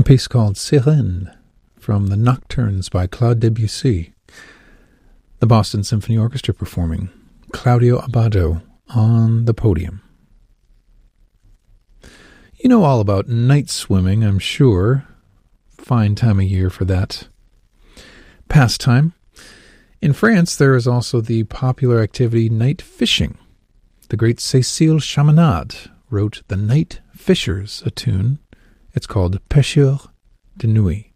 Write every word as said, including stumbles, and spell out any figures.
piece called Sirène from the Nocturnes by Claude Debussy. The Boston Symphony Orchestra performing, Claudio Abbado on the podium. You know all about night swimming, I'm sure. Fine time of year for that pastime. In France, there is also the popular activity night fishing. The great Cécile Chaminade wrote The Night Fishers, a tune. It's called Pêcheurs de Nuit.